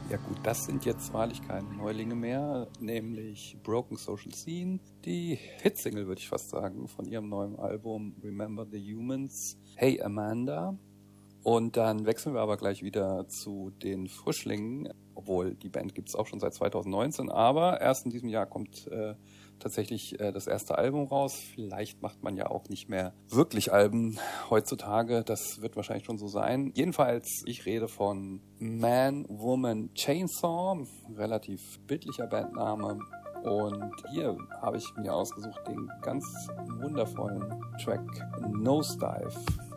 Ja gut, das sind jetzt wahrlich keine Neulinge mehr, nämlich Broken Social Scene, die Hitsingle, würde ich fast sagen, von ihrem neuen Album Remember the Humans, Hey Amanda. Und dann wechseln wir aber gleich wieder zu den Frischlingen, obwohl die Band gibt es auch schon seit 2019, aber erst in diesem Jahr kommt tatsächlich das erste Album raus. Vielleicht macht man ja auch nicht mehr wirklich Alben heutzutage, das wird wahrscheinlich schon so sein. Jedenfalls, ich rede von Man, Woman, Chainsaw, relativ bildlicher Bandname. Und hier habe ich mir ausgesucht den ganz wundervollen Track Nosedive.